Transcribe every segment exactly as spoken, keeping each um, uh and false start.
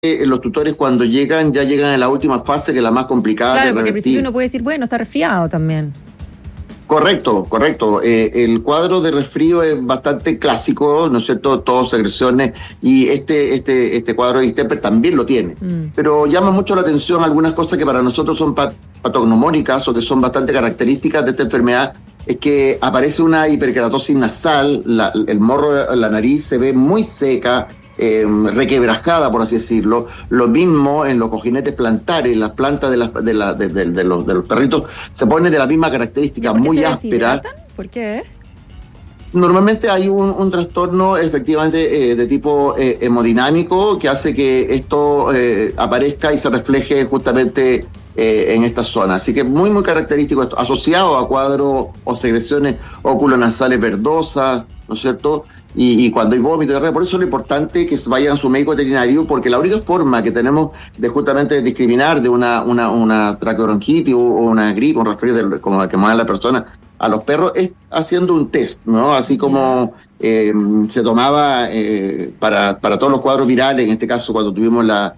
eh, los tutores cuando llegan, ya llegan en la última fase, que es la más complicada Claro, de porque al revertir. principio uno puede decir, bueno, está resfriado también. Correcto, correcto. Eh, el cuadro de resfrío es bastante clásico, ¿no es cierto? Tos, secreciones, y este este este cuadro de distemper también lo tiene. Mm. Pero llama mucho la atención algunas cosas que para nosotros son pat- patognomónicas o que son bastante características de esta enfermedad, es que aparece una hiperkeratosis nasal, la, el morro, la nariz se ve muy seca, Eh, requebrajada, por así decirlo. Lo mismo en los cojinetes plantares, las plantas de, las, de, la, de, de, de, los, de los perritos se ponen de la misma característica, muy áspera. ¿Por qué? Normalmente hay un, un trastorno efectivamente eh, de tipo eh, hemodinámico que hace que esto eh, aparezca y se refleje justamente eh, en esta zona. Así que muy muy característico esto, asociado a cuadros o secreciones oculonasales verdosas, ¿no es cierto? Y, y cuando hay vómito, por eso es lo importante que vayan a su médico veterinario, porque la única forma que tenemos de justamente discriminar de una, una, una traqueobronquitis o una gripe, un resfrío de, como la que mueve la persona a los perros, es haciendo un test, ¿no? Así como eh, se tomaba eh, para, para todos los cuadros virales, en este caso cuando tuvimos la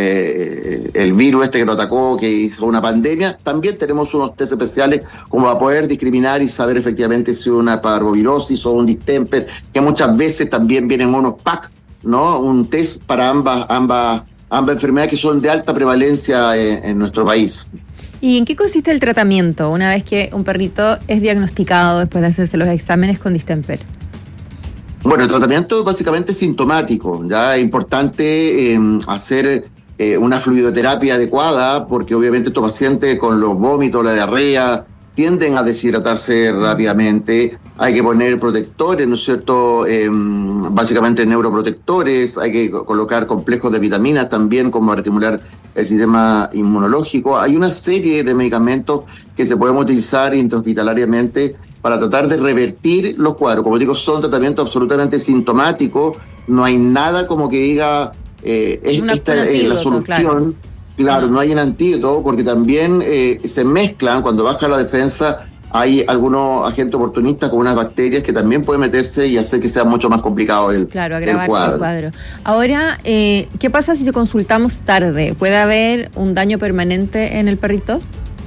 Eh, el virus este que nos atacó, que hizo una pandemia, también tenemos unos test especiales como para poder discriminar y saber efectivamente si es una parvovirosis o un distemper, que muchas veces también vienen unos pack, ¿no? Un test para ambas, ambas, ambas enfermedades que son de alta prevalencia en, en nuestro país. ¿Y en qué consiste el tratamiento una vez que un perrito es diagnosticado después de hacerse los exámenes con distemper? Bueno, el tratamiento es básicamente sintomático. Ya es importante eh, hacer Eh, una fluidoterapia adecuada, porque obviamente estos pacientes con los vómitos, la diarrea, tienden a deshidratarse rápidamente. Hay que poner protectores, ¿no es cierto? Eh, básicamente neuroprotectores, hay que colocar complejos de vitaminas también, como para estimular el sistema inmunológico. Hay una serie de medicamentos que se pueden utilizar intrahospitalariamente para tratar de revertir los cuadros. Como digo, son tratamientos absolutamente sintomáticos, no hay nada como que diga Eh, es, esta es la solución, claro, claro, no hay un antídoto, porque también eh, se mezclan, cuando baja la defensa, hay algunos agentes oportunistas con unas bacterias que también pueden meterse y hacer que sea mucho más complicado el, claro, agravarse el cuadro. el cuadro. Ahora, eh, ¿qué pasa si consultamos tarde? ¿Puede haber un daño permanente en el perrito?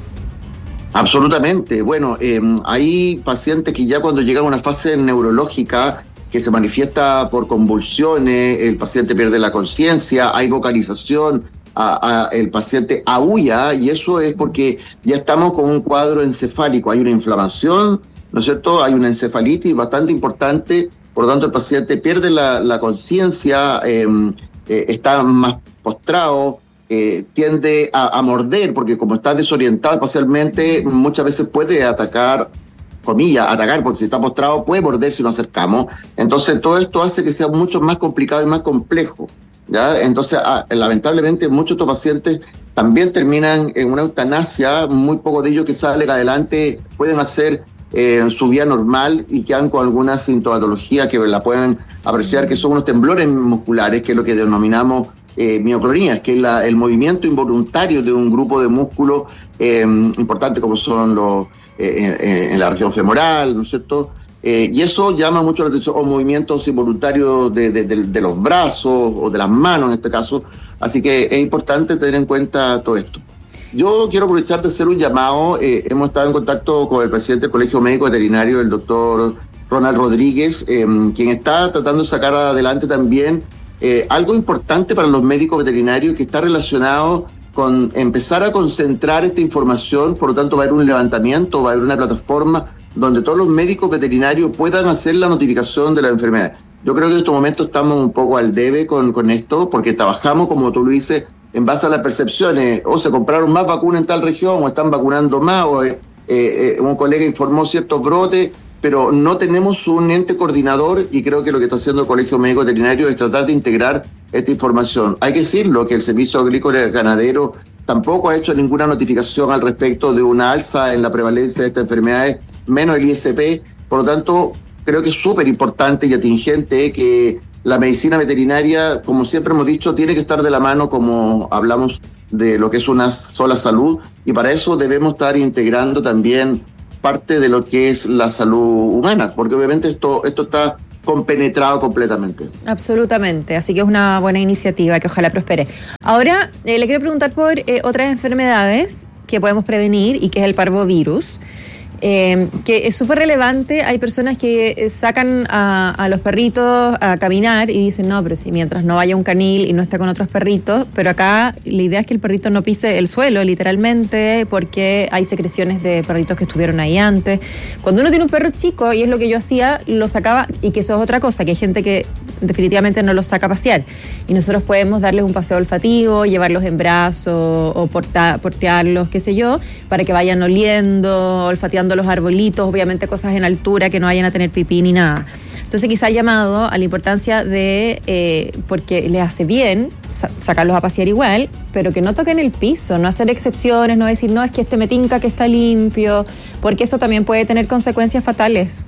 Absolutamente. Bueno, eh, hay pacientes que ya cuando llegan a una fase neurológica que se manifiesta por convulsiones, el paciente pierde la conciencia, hay vocalización, a, a, el paciente aúlla, y eso es porque ya estamos con un cuadro encefálico, hay una inflamación, ¿no es cierto? Hay una encefalitis bastante importante, por lo tanto el paciente pierde la, la conciencia, eh, eh, está más postrado, eh, tiende a, a morder, porque como está desorientado espacialmente, muchas veces puede atacar, comillas, atacar, porque si está postrado puede morder si nos acercamos. Entonces todo esto hace que sea mucho más complicado y más complejo, ¿ya? Entonces ah, lamentablemente muchos de estos pacientes también terminan en una eutanasia, muy pocos de ellos que salen adelante pueden hacer eh, su vida normal y quedan con alguna sintomatología que la pueden apreciar, que son unos temblores musculares, que es lo que denominamos eh, mioclonías, que es la, el movimiento involuntario de un grupo de músculos eh, importantes como son los Eh, en la región femoral, ¿no es cierto? Eh, y eso llama mucho la atención, o movimientos involuntarios de, de, de, de los brazos o de las manos en este caso, así que es importante tener en cuenta todo esto. Yo quiero aprovechar de hacer un llamado, eh, hemos estado en contacto con el presidente del Colegio Médico Veterinario, el doctor Ronald Rodríguez, eh, quien está tratando de sacar adelante también eh, algo importante para los médicos veterinarios que está relacionado con empezar a concentrar esta información. Por lo tanto va a haber un levantamiento, va a haber una plataforma donde todos los médicos veterinarios puedan hacer la notificación de la enfermedad. Yo creo que en estos momentos estamos un poco al debe con, con esto, porque trabajamos, como tú lo dices, en base a las percepciones, o se compraron más vacunas en tal región, o están vacunando más, o eh, eh, un colega informó ciertos brotes, pero no tenemos un ente coordinador, y creo que lo que está haciendo el Colegio Médico Veterinario es tratar de integrar esta información. Hay que decirlo, que el Servicio Agrícola y Ganadero tampoco ha hecho ninguna notificación al respecto de una alza en la prevalencia de estas enfermedades, menos el I S P. Por lo tanto, creo que es súper importante y atingente que la medicina veterinaria, como siempre hemos dicho, tiene que estar de la mano, como hablamos de lo que es una sola salud, y para eso debemos estar integrando también parte de lo que es la salud humana, porque obviamente esto, esto está compenetrado completamente. Absolutamente, así que es una buena iniciativa que ojalá prospere. Ahora, eh, le quiero preguntar por eh, otras enfermedades que podemos prevenir y que es el parvovirus. Eh, que es súper relevante. Hay personas que sacan a, a los perritos a caminar y dicen, no, pero si mientras no vaya un canil y no esté con otros perritos, pero acá la idea es que el perrito no pise el suelo, literalmente, porque hay secreciones de perritos que estuvieron ahí antes. Cuando uno tiene un perro chico, y es lo que yo hacía, lo sacaba, y que eso es otra cosa, que hay gente que definitivamente no los saca a pasear, y nosotros podemos darles un paseo olfativo, llevarlos en brazos o porta, portearlos, qué sé yo, para que vayan oliendo, olfateando los arbolitos, obviamente cosas en altura que no vayan a tener pipí ni nada. Entonces quizá llamado a la importancia de, eh, porque les hace bien sa- sacarlos a pasear igual, pero que no toquen el piso, no hacer excepciones, no decir, no, es que este me tinca que está limpio, porque eso también puede tener consecuencias fatales.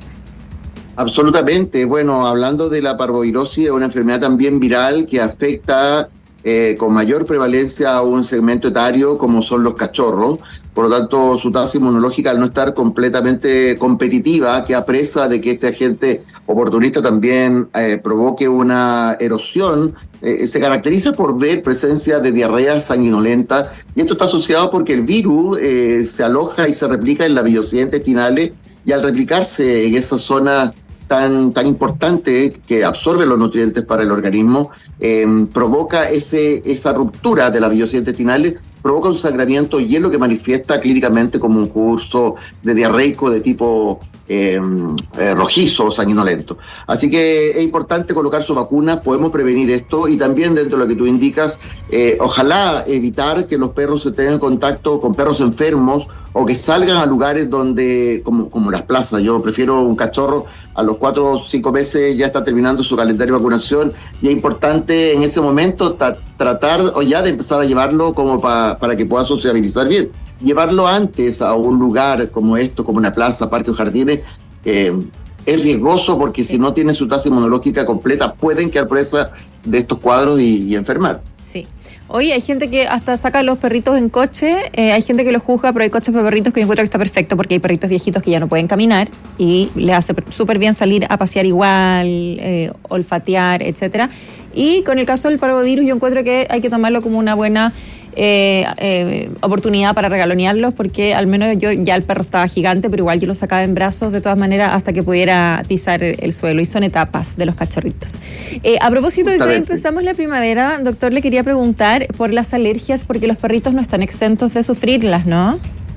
Absolutamente. Bueno, hablando de la parvovirosis, es una enfermedad también viral que afecta eh, con mayor prevalencia a un segmento etario como son los cachorros. Por lo tanto, su tasa inmunológica, al no estar completamente competitiva, queda presa de que este agente oportunista también eh, provoque una erosión. Eh, se caracteriza por ver presencia de diarrea sanguinolenta, y esto está asociado porque el virus eh, se aloja y se replica en las vellosidades intestinales, y al replicarse en esa zona tan, tan importante que absorbe los nutrientes para el organismo, eh, provoca ese, esa ruptura de las vellosidades intestinales, provoca un sangramiento, y es lo que manifiesta clínicamente como un curso de diarreico de tipo eh, eh, rojizo o sanguinolento. Así que es importante colocar su vacuna, podemos prevenir esto, y también dentro de lo que tú indicas, eh, ojalá evitar que los perros se tengan contacto con perros enfermos o que salgan a lugares donde, como, como las plazas. Yo prefiero un cachorro a los cuatro o cinco meses ya está terminando su calendario de vacunación, y es importante en ese momento ta- tratar o ya de empezar a llevarlo como pa, para que pueda sociabilizar bien. Llevarlo antes a un lugar como esto, como una plaza, parque o jardines, eh, es riesgoso porque sí. Si no tienen su tasa inmunológica completa, pueden quedar presa de estos cuadros y, y enfermar. Sí. Oye, hay gente que hasta saca a los perritos en coche, eh, hay gente que los juzga, pero hay coches para perritos que yo encuentro que está perfecto, porque hay perritos viejitos que ya no pueden caminar y les hace súper bien salir a pasear igual, eh, olfatear, etcétera. Y con el caso del parvovirus, yo encuentro que hay que tomarlo como una buena eh, eh, oportunidad para regalonearlos, porque al menos yo ya el perro estaba gigante, pero igual yo lo sacaba en brazos de todas maneras hasta que pudiera pisar el suelo, y son etapas de los cachorritos. Eh, a propósito de que hoy empezamos la primavera, doctor, le quería preguntar por las alergias, porque los perritos no están exentos de sufrirlas, ¿no?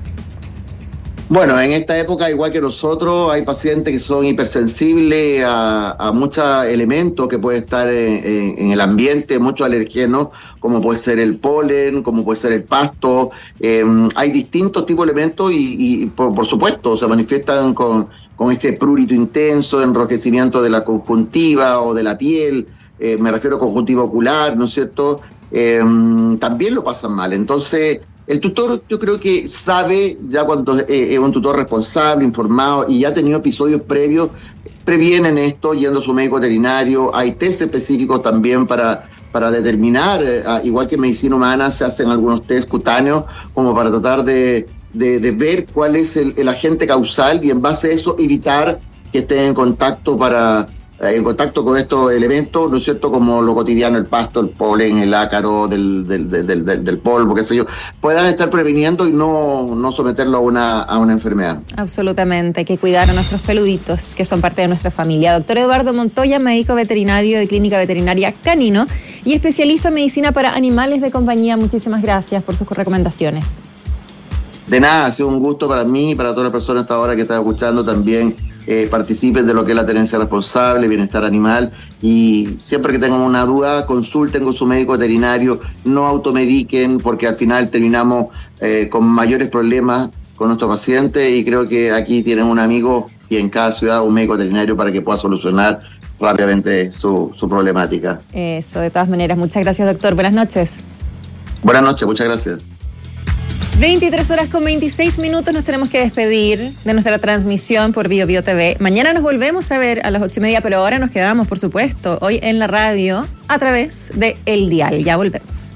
Bueno, en esta época, igual que nosotros, hay pacientes que son hipersensibles a, a muchos elementos que pueden estar en, en, en el ambiente, muchos alergenos, como puede ser el polen, como puede ser el pasto. Eh, hay distintos tipos de elementos y, y por, por supuesto, se manifiestan con, con ese prurito intenso, enrojecimiento de la conjuntiva o de la piel, eh, me refiero a conjuntiva ocular, ¿no es cierto? Eh, también lo pasan mal. Entonces, el tutor, yo creo que sabe, ya cuando eh, es un tutor responsable, informado y ya ha tenido episodios previos, previenen esto yendo a su médico veterinario. Hay test específicos también para, para determinar, eh, igual que en medicina humana se hacen algunos test cutáneos como para tratar de, de, de ver cuál es el, el agente causal, y en base a eso evitar que estén en contacto para... en contacto con estos elementos, ¿no es cierto?, como lo cotidiano, el pasto, el polen, el ácaro del, del, del, del, del polvo, qué sé yo, puedan estar previniendo y no, no someterlo a una, a una enfermedad. Absolutamente, hay que cuidar a nuestros peluditos, que son parte de nuestra familia. Doctor Eduardo Montoya, médico veterinario de Clínica Veterinaria Canino y especialista en medicina para animales de compañía, muchísimas gracias por sus recomendaciones. De nada, ha sido un gusto para mí y para todas las personas hasta ahora que están escuchando también. Eh, participen de lo que es la tenencia responsable, bienestar animal, y siempre que tengan una duda, consulten con su médico veterinario, no automediquen, porque al final terminamos eh, con mayores problemas con nuestros pacientes, y creo que aquí tienen un amigo y en cada ciudad un médico veterinario para que pueda solucionar rápidamente su, su problemática. Eso, de todas maneras, muchas gracias, doctor. Buenas noches. Buenas noches, muchas gracias. veintitrés horas con veintiséis minutos, nos tenemos que despedir de nuestra transmisión por Bio Bio T V. Mañana nos volvemos a ver a las ocho y media, pero ahora nos quedamos, por supuesto, hoy en la radio a través de El Dial. Ya volvemos.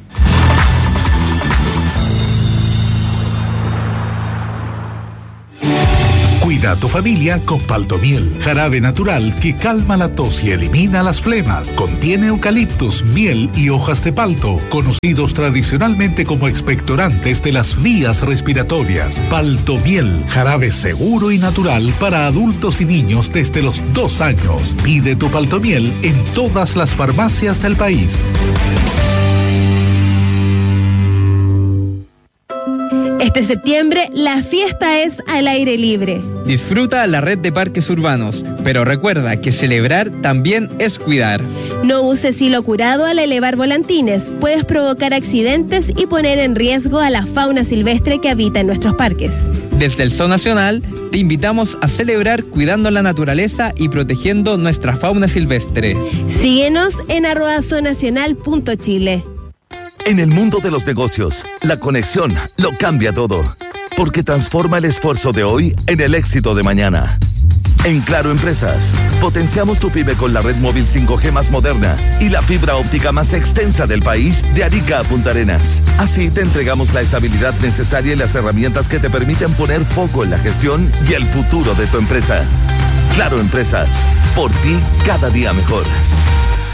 Cuida a tu familia con Paltomiel, jarabe natural que calma la tos y elimina las flemas. Contiene eucaliptus, miel y hojas de palto, conocidos tradicionalmente como expectorantes de las vías respiratorias. Paltomiel, jarabe seguro y natural para adultos y niños desde los dos años. Pide tu Paltomiel en todas las farmacias del país. Este septiembre, la fiesta es al aire libre. Disfruta la red de parques urbanos, pero recuerda que celebrar también es cuidar. No uses hilo curado al elevar volantines. Puedes provocar accidentes y poner en riesgo a la fauna silvestre que habita en nuestros parques. Desde el Zoo Nacional, te invitamos a celebrar cuidando la naturaleza y protegiendo nuestra fauna silvestre. Síguenos en arroba zoonacional punto chile. En el mundo de los negocios, la conexión lo cambia todo, porque transforma el esfuerzo de hoy en el éxito de mañana. En Claro Empresas, potenciamos tu pyme con la red móvil cinco G más moderna y la fibra óptica más extensa del país de Arica a Punta Arenas. Así te entregamos la estabilidad necesaria y las herramientas que te permiten poner foco en la gestión y el futuro de tu empresa. Claro Empresas, por ti cada día mejor.